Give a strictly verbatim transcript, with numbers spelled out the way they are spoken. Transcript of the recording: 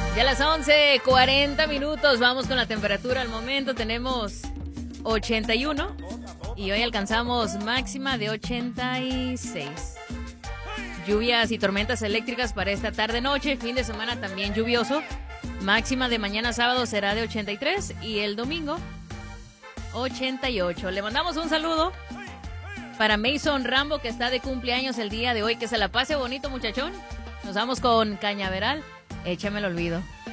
Ya a las once cuarenta minutos, vamos con la temperatura al momento. Tenemos ochenta y uno y hoy alcanzamos máxima de ochenta y seis. Lluvias y tormentas eléctricas para esta tarde-noche, fin de semana también lluvioso. Máxima de mañana sábado será de ochenta y tres y el domingo ochenta y ocho. Le mandamos un saludo para Mason Rambo, que está de cumpleaños el día de hoy. Que se la pase bonito, muchachón. Nos vamos con Cañaveral. Échame el olvido.